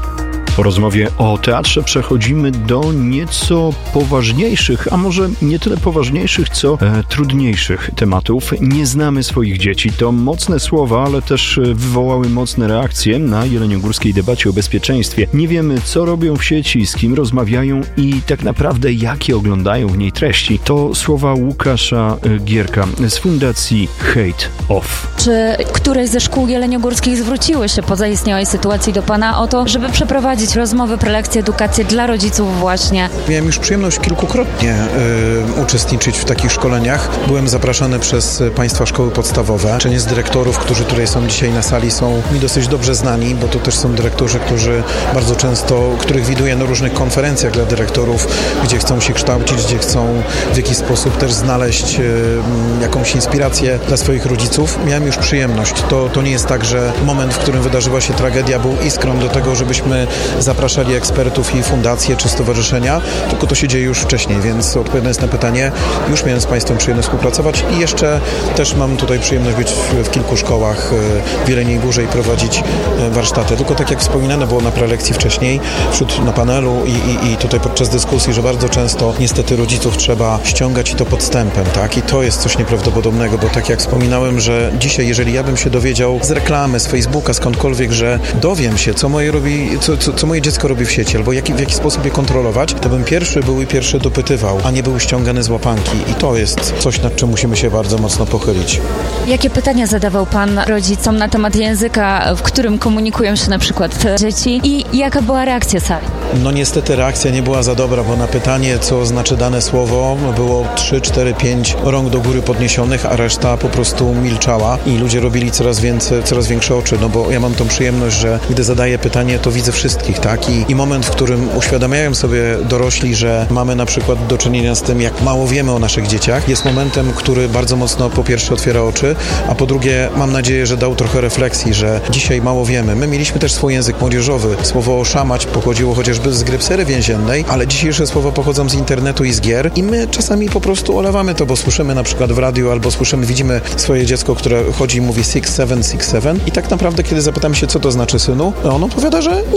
Po rozmowie o teatrze przechodzimy do nieco poważniejszych, a może nie tyle poważniejszych, co e, trudniejszych tematów. Nie znamy swoich dzieci. To mocne słowa, ale też wywołały mocne reakcje na jeleniogórskiej debacie o bezpieczeństwie. Nie wiemy, co robią w sieci, z kim rozmawiają i tak naprawdę jakie oglądają w niej treści. To słowa Łukasza Gierka z Fundacji Hate Off. Czy któreś ze szkół jeleniogórskich zwróciły się po zaistniałej sytuacji do Pana o to, żeby przeprowadzić rozmowy, prelekcje, edukację dla rodziców właśnie? Miałem już przyjemność kilkukrotnie y, uczestniczyć w takich szkoleniach. Byłem zapraszany przez Państwa szkoły podstawowe. Część z dyrektorów, którzy tutaj są dzisiaj na sali, są mi dosyć dobrze znani, bo to też są dyrektorzy, którzy bardzo często, których widuję na różnych konferencjach dla dyrektorów, gdzie chcą się kształcić, gdzie chcą w jakiś sposób też znaleźć y, jakąś inspirację dla swoich rodziców. Miałem już przyjemność. To, to nie jest tak, że moment, w którym wydarzyła się tragedia, był iskrą do tego, żebyśmy zapraszali ekspertów i fundacje czy stowarzyszenia, tylko to się dzieje już wcześniej, więc odpowiadając na pytanie, już miałem z Państwem przyjemność współpracować i jeszcze też mam tutaj przyjemność być w, w kilku szkołach w Jeleniej Górze i prowadzić warsztaty. Tylko tak jak wspominane było na prelekcji wcześniej, wśród na panelu i, i, i tutaj podczas dyskusji, że bardzo często niestety rodziców trzeba ściągać i to podstępem, tak? I to jest coś nieprawdopodobnego, bo tak jak wspominałem, że dzisiaj, jeżeli ja bym się dowiedział z reklamy, z Facebooka, skądkolwiek, że dowiem się, co moje robi, co, co, co moje dziecko robi w sieci, albo jak, w jaki sposób je kontrolować, to bym pierwszy był i pierwszy dopytywał, a nie był ściągany z łapanki. I to jest coś, nad czym musimy się bardzo mocno pochylić. Jakie pytania zadawał Pan rodzicom na temat języka, w którym komunikują się na przykład dzieci i jaka była reakcja sali? No niestety reakcja nie była za dobra, bo na pytanie, co znaczy dane słowo, było trzy, cztery, pięć rąk do góry podniesionych, a reszta po prostu milczała i ludzie robili coraz więcej, coraz większe oczy, no bo ja mam tą przyjemność, że gdy zadaję pytanie, to widzę wszystkich, tak? I, i moment, w którym uświadamiają sobie dorośli, że mamy na przykład do czynienia z tym, jak mało wiemy o naszych dzieciach, jest momentem, który bardzo mocno po pierwsze otwiera oczy, a po drugie mam nadzieję, że dał trochę refleksji, że dzisiaj mało wiemy. My mieliśmy też swój język młodzieżowy. Słowo szamać pochodziło chociażby z gry Psyry więziennej, ale dzisiejsze słowa pochodzą z internetu i z gier i my czasami po prostu olewamy to, bo słyszymy na przykład w radiu albo słyszymy, widzimy swoje dziecko, które chodzi i mówi six seven six seven i tak naprawdę, kiedy zapytamy się, co to znaczy, synu, ono odpowiada, że nic.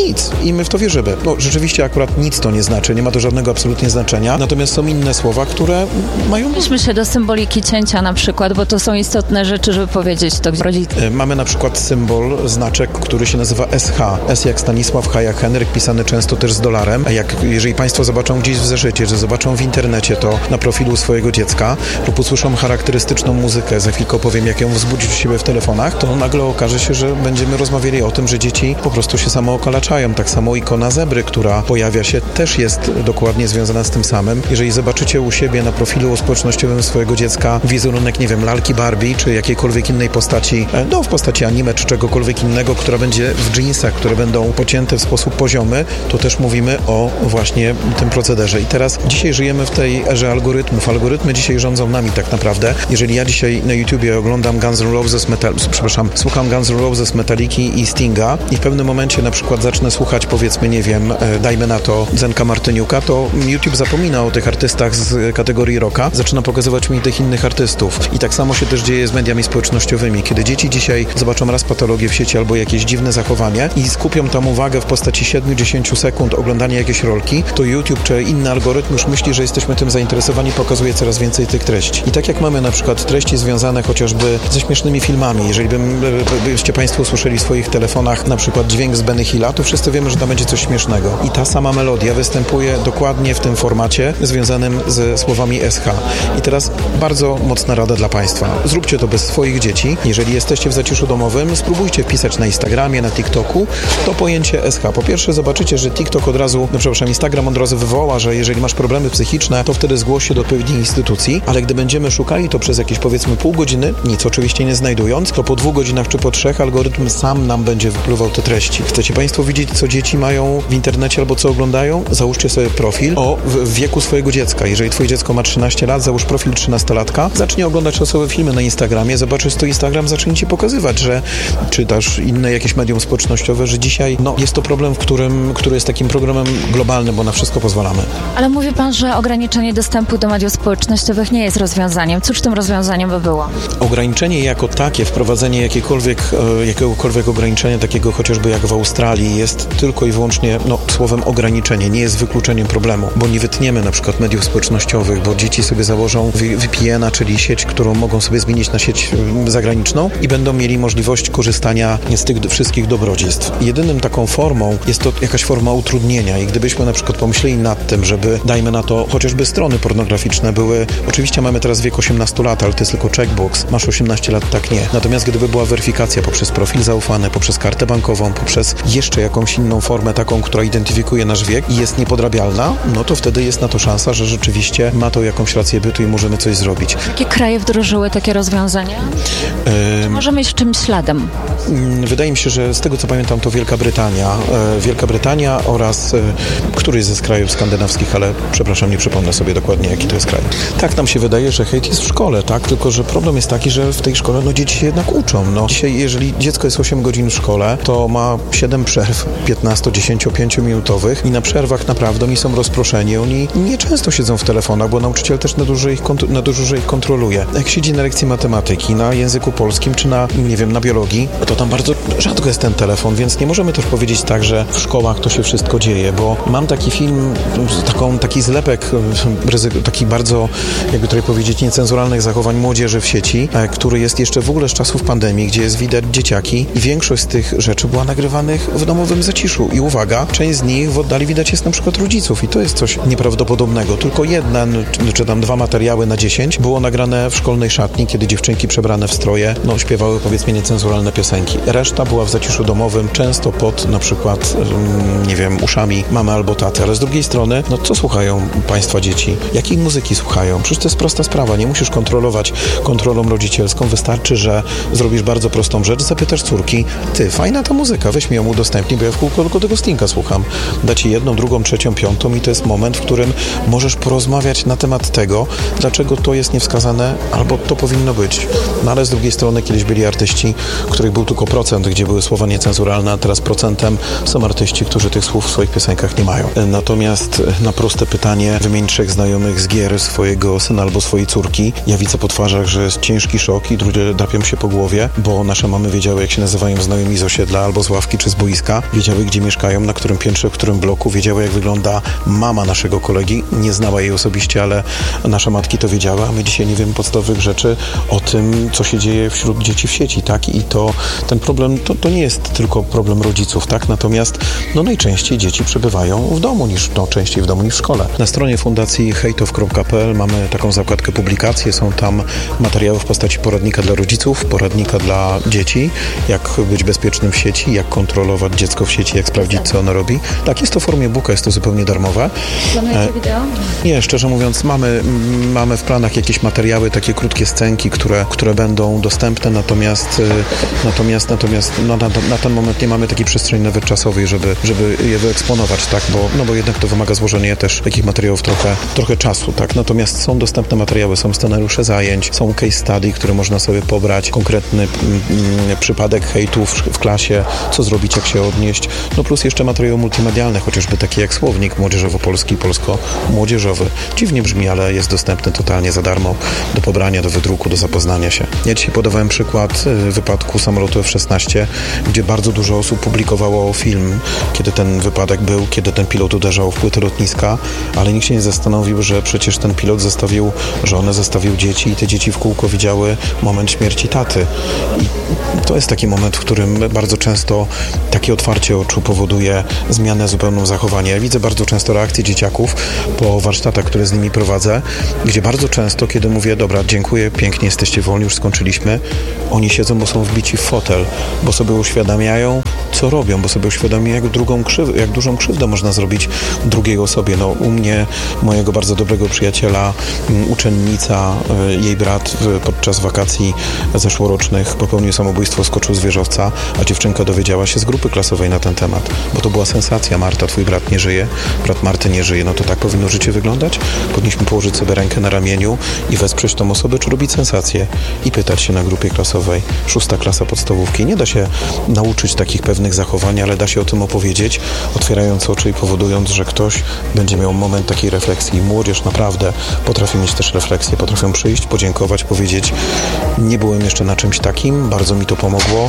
i my w to wierzymy. No rzeczywiście akurat nic to nie znaczy, nie ma to żadnego absolutnie znaczenia, natomiast są inne słowa, które mają... Weźmy się do symboliki cięcia na przykład, bo to są istotne rzeczy, żeby powiedzieć to rodzicom. Mamy na przykład symbol, znaczek, który się nazywa S H. S jak Stanisław, H jak Henryk, pisany często też z dolarem. A jak jeżeli Państwo zobaczą gdzieś w zeszycie, że zobaczą w internecie to na profilu swojego dziecka lub usłyszą charakterystyczną muzykę, za chwilkę opowiem, jak ją wzbudzić u siebie w telefonach, to nagle okaże się, że będziemy rozmawiali o tym, że dzieci po prostu się samo okalaczają. Tak samo ikona zebry, która pojawia się, też jest dokładnie związana z tym samym. Jeżeli zobaczycie u siebie na profilu społecznościowym swojego dziecka wizerunek, nie wiem, lalki Barbie, czy jakiejkolwiek innej postaci, no w postaci anime, czy czegokolwiek innego, która będzie w dżinsach, które będą pocięte w sposób poziomy, to też mówimy o właśnie tym procederze. I teraz dzisiaj żyjemy w tej erze algorytmów. Algorytmy dzisiaj rządzą nami tak naprawdę. Jeżeli ja dzisiaj na YouTubie oglądam Guns N' Roses, metal, przepraszam, słucham Guns N' Roses, Metaliki i Stinga i w pewnym momencie na przykład zacznę słuchać, powiedzmy, nie wiem, dajmy na to Zenka Martyniuka, to YouTube zapomina o tych artystach z kategorii rocka, zaczyna pokazywać mi tych innych artystów. I tak samo się też dzieje z mediami społecznościowymi. Kiedy dzieci dzisiaj zobaczą raz patologię w sieci albo jakieś dziwne zachowanie i skupią tam uwagę w postaci siedem do dziesięciu sekund oglądania jakiejś rolki, to YouTube czy inny algorytm już myśli, że jesteśmy tym zainteresowani, pokazuje coraz więcej tych treści. I tak jak mamy na przykład treści związane chociażby ze śmiesznymi filmami, jeżeli bym, byście Państwo usłyszeli w swoich telefonach na przykład dźwięk z Benny Hilla, to wszyscy wiemy, że tam będzie coś śmiesznego. I ta sama melodia występuje dokładnie w tym formacie związanym ze słowami S H. I teraz bardzo mocna rada dla Państwa. Zróbcie to bez swoich dzieci. Jeżeli jesteście w zaciszu domowym, spróbujcie wpisać na Instagramie, na TikToku to pojęcie S H. Po pierwsze zobaczycie, że TikTok od razu, no przepraszam, Instagram od razu wywoła, że jeżeli masz problemy psychiczne, to wtedy zgłoś się do odpowiedniej instytucji, ale gdy będziemy szukali to przez jakieś powiedzmy pół godziny, nic oczywiście nie znajdując, to po dwóch godzinach czy po trzech algorytm sam nam będzie wypluwał te treści. Chcecie Państwo widzieć, co dzieci mają w internecie albo co oglądają? Załóżcie sobie profil o w wieku swojego dziecka. Jeżeli Twoje dziecko ma trzynaście lat, załóż profil trzynastolatka, zacznij oglądać losowe filmy na Instagramie, zobaczysz, to Instagram zacznie Ci pokazywać, że czytasz inne jakieś medium społecznościowe, że dzisiaj no, jest to problem, w którym, który jest takim programem globalnym, bo na wszystko pozwalamy. Ale mówi Pan, że ograniczenie dostępu do mediów społecznościowych nie jest rozwiązaniem. Cóż tym rozwiązaniem by było? Ograniczenie jako takie, wprowadzenie jakiekolwiek, e, jakiegokolwiek ograniczenia, takiego chociażby jak w Australii, jest tylko i wyłącznie no, słowem ograniczenie, nie jest wykluczeniem problemu, bo nie wytniemy na przykład mediów społecznościowych, bo dzieci sobie założą V P N a, czyli sieć, którą mogą sobie zmienić na sieć zagraniczną i będą mieli możliwość korzystania z tych wszystkich dobrodziejstw. Jedynym taką formą jest to jakaś forma utrudnienia i gdybyśmy na przykład pomyśleli nad tym, żeby, dajmy na to, chociażby strony pornograficzne były, oczywiście mamy teraz wiek osiemnaście lat, ale to jest tylko checkbox, masz osiemnaście lat, tak nie. Natomiast gdyby była weryfikacja poprzez profil zaufany, poprzez kartę bankową, poprzez jeszcze jakąś inną formę taką, która identyfikuje nasz wiek i jest niepodrabialna, no to wtedy jest na to szansa, że rzeczywiście ma to jakąś rację bytu i możemy coś zrobić. Jakie kraje wdrożyły takie rozwiązania? Czy możemy iść czymś śladem? Wydaje mi się, że z tego co pamiętam to Wielka Brytania. Wielka Brytania oraz któryś ze krajów skandynawskich, ale przepraszam, nie przypomnę sobie dokładnie, jaki to jest kraj. Tak nam się wydaje, że hejt jest w szkole, tak? Tylko że problem jest taki, że w tej szkole no dzieci się jednak uczą. No. Dzisiaj, jeżeli dziecko jest osiem godzin w szkole, to ma siedem przerw piętnaście, dziesięć, pięć minutowych i na przerwach naprawdę oni są rozproszeni. Oni nie często siedzą w telefonach, bo nauczyciel też na dużo ich, kont- na dużo ich kontroluje. Jak siedzi na lekcji matematyki, na języku polskim, czy na, nie wiem, na biologii, to tam bardzo rzadko jest ten telefon, więc nie możemy też powiedzieć tak, że w szkołach to się wszystko dzieje, bo mam taki film, taką, taki zlepek, taki bardzo, jakby tutaj powiedzieć, niecenzuralnych zachowań młodzieży w sieci, który jest jeszcze w ogóle z czasów pandemii, gdzie jest widać dzieciaki i większość z tych rzeczy była nagrywanych w domowym zaciszu. I uwaga, część z nich w oddali widać jest na przykład rodziców i to jest coś nieprawdopodobnego. Tylko jeden, czy tam dwa materiały na dziesięć było nagrane w szkolnej szatni, kiedy dziewczynki przebrane w stroje, no śpiewały powiedzmy niecenzuralne piosenki. Reszta była w zaciszu domowym, często pod na przykład, nie wiem, uszami mamy albo taty, ale z drugiej strony, no co słuchają Państwa dzieci? Jakiej muzyki słuchają? Przecież to jest prosta sprawa, nie musisz kontrolować kontrolą rodzicielską, wystarczy, że zrobisz bardzo prostą rzecz, zapytasz córki, ty, fajna ta muzyka, weź mi ją udostępnij, bo ja w kółko tylko tego Stinga słucham. Da ci jedną, drugą, trzecią, piątą i to jest moment, w którym możesz porozmawiać na temat tego, dlaczego to jest niewskazane, albo to powinno być. No ale z drugiej strony kiedyś byli artyści, których był tylko procent, gdzie były słowa niecenzuralne, a teraz procentem są artyści, którzy tych słów w swoich piosenkach nie mają. Natomiast na proste pytanie, wymień trzech znajomych z gier swojego syna albo swojej córki, ja widzę po twarzach, że jest ciężki szok i ludzie drapią się po głowie, bo nasze mamy wiedziały, jak się nazywają znajomi z osiedla albo z ławki czy z boiska, wiedziały, gdzie mieszkają, na którym piętrze, w którym bloku, wiedziała, jak wygląda mama naszego kolegi. Nie znała jej osobiście, ale nasze matki to wiedziały, a my dzisiaj nie wiemy podstawowych rzeczy o tym, co się dzieje wśród dzieci w sieci, tak? I to ten problem, to, to nie jest tylko problem rodziców, tak? Natomiast no najczęściej dzieci przebywają w domu niż, no częściej w domu niż w szkole. Na stronie fundacji hejtow kropka pe el mamy taką zakładkę publikacje, są tam materiały w postaci poradnika dla rodziców, poradnika dla dzieci, jak być bezpiecznym w sieci, jak kontrolować dziecko w sieci, jak sprawdzić, co ono robi. Tak, jest to w formie booka, jest to zupełnie darmowe. Planujecie wideo? Nie, szczerze mówiąc, mamy, mamy w planach jakieś materiały, takie krótkie scenki, które, które będą dostępne, natomiast natomiast, natomiast no, na, na ten moment nie mamy takiej przestrzeni nawet czasowej, żeby, żeby je wyeksponować, tak, bo, no bo jednak to wymaga złożenia też takich materiałów trochę, trochę czasu, tak, natomiast są dostępne materiały, są scenariusze zajęć, są case study, które można sobie pobrać, konkretny mm, przypadek hejtu w, w klasie, co zrobić, jak się odnieść, no plus jeszcze materiały multimedialne, chociażby takie jak słownik młodzieżowo-polski, polsko-młodzieżowy. Dziwnie brzmi, ale jest dostępny totalnie za darmo do pobrania, do wydruku, do zapoznania się. Ja dzisiaj podawałem przykład wypadku samolotu F szesnaście, gdzie bardzo dużo osób publikowało film, kiedy ten wypadek był, kiedy ten pilot uderzał w płytę lotniska, ale nikt się nie zastanowił, że przecież ten pilot zostawił żonę, zostawił dzieci i te dzieci w kółko widziały moment śmierci taty. I to jest taki moment, w którym bardzo często takie otwarcie oczu powoduje zmianę zupełną zachowania. Ja widzę bardzo często reakcje dzieciaków po warsztatach, które z nimi prowadzę, gdzie bardzo często, kiedy mówię, dobra, dziękuję, pięknie, jesteście wolni, już skończyliśmy, oni siedzą, bo są wbici w fotel, bo sobie uświadamiają, co robią, bo sobie uświadamiają, jak, drugą krzyw- jak dużą krzywdę można zrobić drugiej osobie. No, u mnie, mojego bardzo dobrego przyjaciela, uczennica, jej brat podczas wakacji zeszłorocznych popełnił samobójstwo, skoczył z wieżowca, a dziewczynka dowiedziała się z grupy klasowej na ten temat, bo to była sensacja. Marta, twój brat nie żyje, brat Marty nie żyje. No to tak powinno życie wyglądać? Powinniśmy położyć sobie rękę na ramieniu i wesprzeć tą osobę, czy robić sensację i pytać się na grupie klasowej. Szósta klasa podstawówki. Nie da się nauczyć takich pewnych zachowań, ale da się o tym opowiedzieć, otwierając oczy i powodując, że ktoś będzie miał moment takiej refleksji. Młodzież naprawdę potrafi mieć też refleksję, potrafią przyjść, podziękować, powiedzieć, nie byłem jeszcze na czymś takim, bardzo mi to pomogło.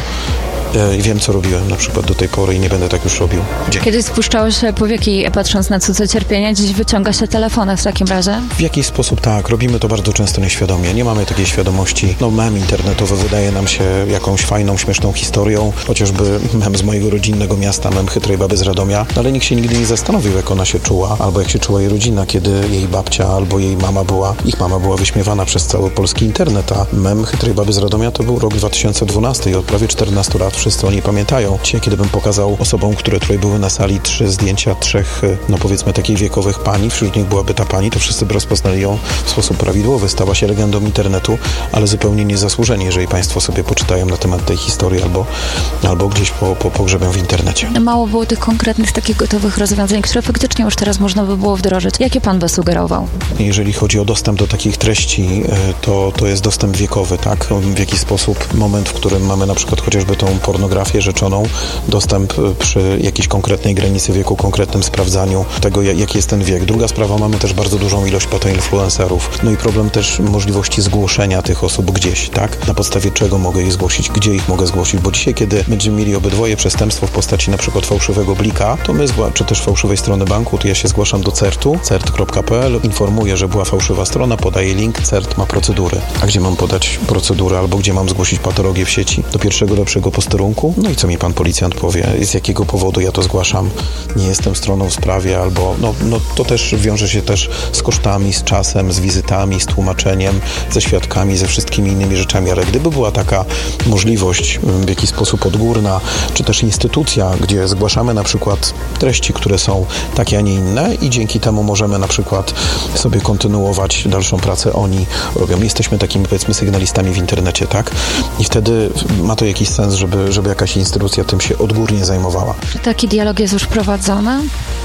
I wiem, co robiłem na przykład do tej pory i nie będę tak już robił. Dzięki. Kiedyś spuszczało się powieki, patrząc na cudze cierpienia, dziś wyciąga się telefony w takim razie? W jakiś sposób tak, robimy to bardzo często nieświadomie. Nie mamy takiej świadomości. No mem internetowy wydaje nam się jakąś fajną, śmieszną historią, chociażby mem z mojego rodzinnego miasta, mem chytrej baby z Radomia, ale nikt się nigdy nie zastanowił, jak ona się czuła, albo jak się czuła jej rodzina, kiedy jej babcia albo jej mama była, ich mama była wyśmiewana przez cały polski internet, a mem chytrej baby z Radomia to był rok dwa tysiące dwunasty i od prawie czternastu lat wszyscy o niej pamiętają. Dzisiaj, kiedy bym pokazał osobom, które tutaj były na sali, trzy zdjęcia trzech, no powiedzmy, takich wiekowych pani, wśród nich byłaby ta pani, to wszyscy by rozpoznali ją w sposób prawidłowy. Stała się legendą internetu, ale zupełnie niezasłużenie, jeżeli państwo sobie poczytają na temat tej historii albo, albo gdzieś po, po, pogrzebią w internecie. Mało było tych konkretnych, takich gotowych rozwiązań, które faktycznie już teraz można by było wdrożyć. Jakie pan by sugerował? Jeżeli chodzi o dostęp do takich treści, to, to jest dostęp wiekowy, tak? W jaki sposób moment, w którym mamy na przykład chociażby tą pornografię rzeczoną, dostęp przy jakiejś konkretnej granicy wieku, konkretnym sprawdzaniu tego, jaki jest ten wiek. Druga sprawa, mamy też bardzo dużą ilość potoinfluencerów. No i problem też możliwości zgłoszenia tych osób gdzieś, tak? Na podstawie czego mogę je zgłosić, gdzie ich mogę zgłosić, bo dzisiaj, kiedy będziemy mieli obydwoje przestępstwo w postaci na przykład fałszywego blika, to my, zgła- czy też fałszywej strony banku, to ja się zgłaszam do certu, cert kropka pe el, informuję, że była fałszywa strona, podaję link, cert ma procedury. A gdzie mam podać procedurę, albo gdzie mam zgłosić patologię w sieci? Do pierwszego lepszego posterunku? No i co mi pan policjant powie? Z jakiego powodu ja to zgłaszam? Nie jestem stroną w sprawie, albo no, no to też wiąże się też z kosztami, z czasem, z wizytami, z tłumaczeniem, ze świadkami, ze wszystkimi innymi rzeczami, ale gdyby była taka możliwość w jakiś sposób odgórna, czy też instytucja, gdzie zgłaszamy na przykład treści, które są takie, a nie inne i dzięki temu możemy na przykład sobie kontynuować dalszą pracę, oni robią. Jesteśmy takimi, powiedzmy, sygnalistami w internecie, tak? I wtedy ma to jakiś sens, żeby, żeby jakaś instytucja tym się odgórnie zajmowała. Czy taki dialog jest już prowadzony?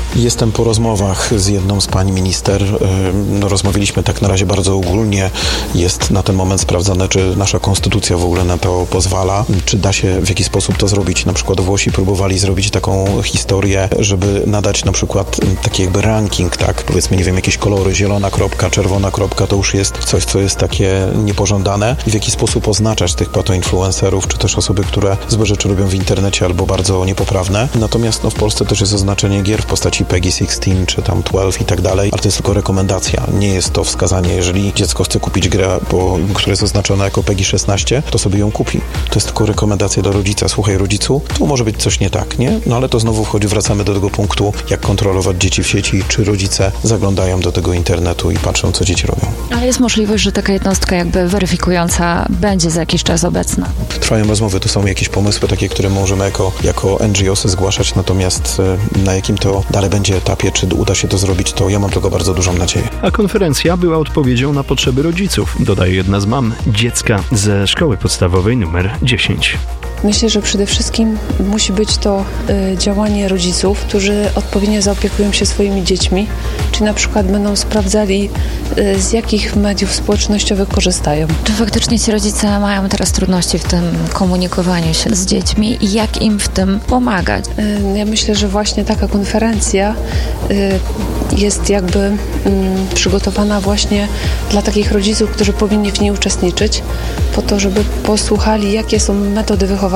Jestem po rozmowach z jedną z pań minister. No, rozmawialiśmy tak na razie bardzo ogólnie. Jest na ten moment sprawdzane, czy nasza konstytucja w ogóle na to pozwala, czy da się w jakiś sposób to zrobić. Na przykład Włosi próbowali zrobić taką historię, żeby nadać na przykład taki jakby ranking, tak? Powiedzmy, nie wiem, jakieś kolory, zielona kropka, czerwona kropka, to już jest coś, co jest takie niepożądane i w jaki sposób oznaczać tych patoinfluencerów, czy też osoby, które złe rzeczy robią w internecie albo bardzo niepoprawne. Natomiast no, w Polsce też jest oznaczenie gier w postaci Peggy szesnaście, czy tam dwanaście i tak dalej, ale to jest tylko rekomendacja. Nie jest to wskazanie. Jeżeli dziecko chce kupić grę, bo, która jest oznaczona jako Peggy szesnaście, to sobie ją kupi. To jest tylko rekomendacja do rodzica. Słuchaj, rodzicu, tu może być coś nie tak, nie? No ale to znowu wchodzi, wracamy do tego punktu, jak kontrolować dzieci w sieci, czy rodzice zaglądają do tego internetu i patrzą, co dzieci robią. Ale jest możliwość, że taka jednostka jakby weryfikująca będzie za jakiś czas obecna. Trwają rozmowy, to są jakieś pomysły takie, które możemy jako, jako N G O sy zgłaszać, natomiast na jakim to dalej będzie etapie, czy uda się to zrobić, to ja mam tylko bardzo dużą nadzieję. A konferencja była odpowiedzią na potrzeby rodziców, dodaje jedna z mam dziecka ze szkoły podstawowej numer dziesięć. Myślę, że przede wszystkim musi być to y, działanie rodziców, którzy odpowiednio zaopiekują się swoimi dziećmi, czy na przykład będą sprawdzali, y, z jakich mediów społecznościowych korzystają. Czy faktycznie ci rodzice mają teraz trudności w tym komunikowaniu się z dziećmi i jak im w tym pomagać? Y, ja myślę, że właśnie taka konferencja y, jest jakby y, przygotowana właśnie dla takich rodziców, którzy powinni w niej uczestniczyć, po to, żeby posłuchali, jakie są metody wychowawcze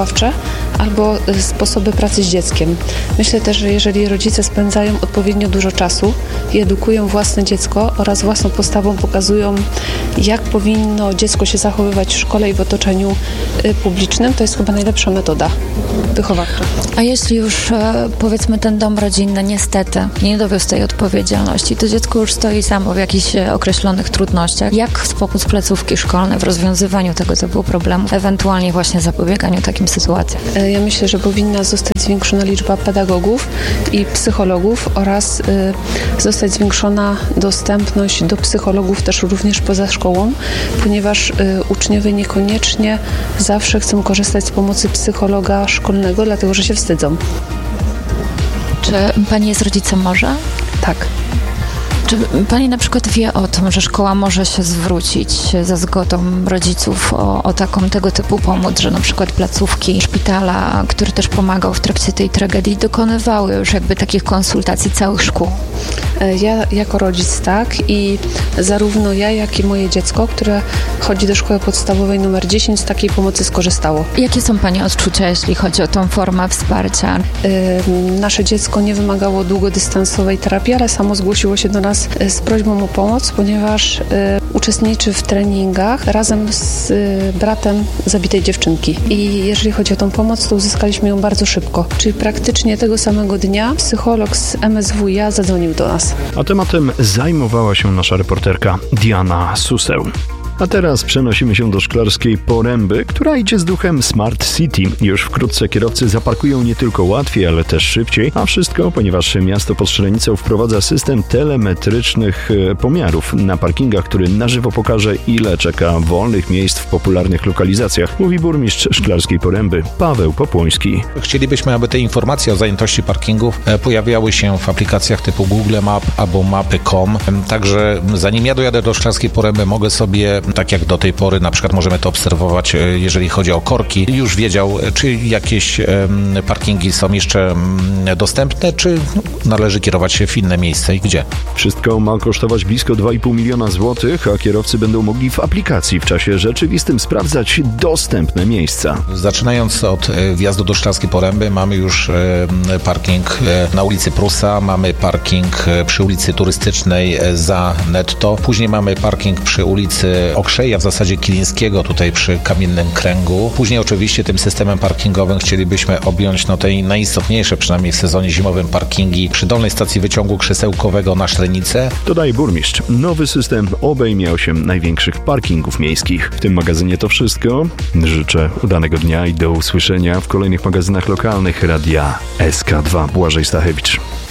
albo sposoby pracy z dzieckiem. Myślę też, że jeżeli rodzice spędzają odpowiednio dużo czasu i edukują własne dziecko oraz własną postawą pokazują, jak powinno dziecko się zachowywać w szkole i w otoczeniu publicznym, to jest chyba najlepsza metoda wychowawcza. A jeśli już powiedzmy ten dom rodzinny niestety nie dowiózł tej odpowiedzialności, to dziecko już stoi samo w jakichś określonych trudnościach. Jak wspomóc placówki szkolne w rozwiązywaniu tego typu problemów, ewentualnie właśnie zapobieganiu takim sytuacjom? Ja myślę, że powinna zostać zwiększona liczba pedagogów i psychologów oraz y, zostać zwiększona dostępność do psychologów też również poza szkołą, ponieważ y, uczniowie niekoniecznie zawsze chcą korzystać z pomocy psychologa szkolnego, dlatego że się wstydzą. Czy pani jest rodzicem może? Tak. Czy pani na przykład wie o tym, że szkoła może się zwrócić za zgodą rodziców o, o taką tego typu pomoc, że na przykład placówki szpitala, który też pomagał w trakcie tej tragedii, dokonywały już jakby takich konsultacji całych szkół? Ja jako rodzic tak i zarówno ja, jak i moje dziecko, które chodzi do szkoły podstawowej numer dziesięć, z takiej pomocy skorzystało. Jakie są pani odczucia, jeśli chodzi o tą formę wsparcia? Yy, nasze dziecko nie wymagało długodystansowej terapii, ale samo zgłosiło się do nas z prośbą o pomoc, ponieważ y, uczestniczy w treningach razem z y, bratem zabitej dziewczynki. I jeżeli chodzi o tą pomoc, to uzyskaliśmy ją bardzo szybko. Czyli praktycznie tego samego dnia psycholog z M S W iA zadzwonił do nas. A tematem zajmowała się nasza reporterka Diana Suseł. A teraz przenosimy się do Szklarskiej Poręby, która idzie z duchem Smart City. Już wkrótce kierowcy zaparkują nie tylko łatwiej, ale też szybciej, a wszystko, ponieważ miasto pod Strzelecą wprowadza system telemetrycznych pomiarów na parkingach, który na żywo pokaże, ile czeka wolnych miejsc w popularnych lokalizacjach, mówi burmistrz Szklarskiej Poręby Paweł Popłoński. Chcielibyśmy, aby te informacje o zajętości parkingów pojawiały się w aplikacjach typu Google Map albo mapy kropka com. Także zanim ja dojadę do Szklarskiej Poręby, mogę sobie, tak jak do tej pory, na przykład możemy to obserwować, jeżeli chodzi o korki, już wiedział, czy jakieś parkingi są jeszcze dostępne, czy należy kierować się w inne miejsce i gdzie. Wszystko ma kosztować blisko dwa i pół miliona złotych, a kierowcy będą mogli w aplikacji w czasie rzeczywistym sprawdzać dostępne miejsca. Zaczynając od wjazdu do Szklarskiej Poręby mamy już parking na ulicy Prusa, mamy parking przy ulicy Turystycznej za Netto, później mamy parking przy ulicy Okrzeja, w zasadzie Kilińskiego, tutaj przy Kamiennym Kręgu. Później oczywiście tym systemem parkingowym chcielibyśmy objąć no tej najistotniejsze, przynajmniej w sezonie zimowym, parkingi przy dolnej stacji wyciągu krzesełkowego na Szrenice. Dodaje burmistrz. Nowy system obejmie osiem największych parkingów miejskich. W tym magazynie to wszystko. Życzę udanego dnia i do usłyszenia w kolejnych magazynach lokalnych Radia S K dwa. Błażej Stachewicz.